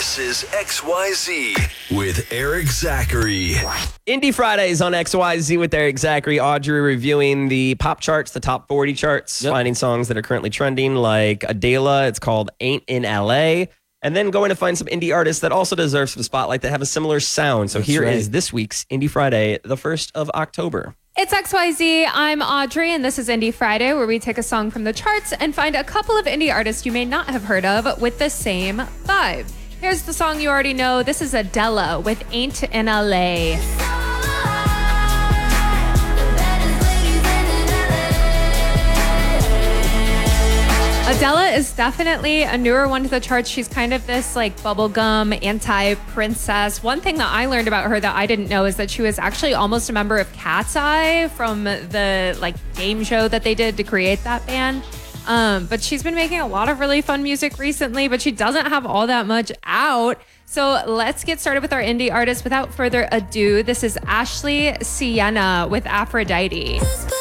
This is XYZ with Eric Zachary. Indie Fridays on XYZ with Eric Zachary. Audrey reviewing the pop charts, the top 40 charts, finding songs that are currently trending like Adele. It's called Ain't in LA. And then going to find some indie artists that also deserve some spotlight that have a similar sound. So here is this week's Indie Friday, the 1st of October. It's XYZ. I'm Audrey, and this is Indie Friday, where we take a song from the charts and find a couple of indie artists you may not have heard of with the same vibe. Here's the song you already know. This is Adele with Ain't in LA. Adele is definitely a newer one to the charts. She's kind of this like bubblegum anti-princess. One thing that I learned about her that I didn't know is that she was actually almost a member of Cat's Eye from the like game show that they did to create that band. But she's been making a lot of really fun music recently, but she doesn't have all that much out. So let's get started with our indie artist. Without further ado, this is Ashley Sienna with Aphrodite.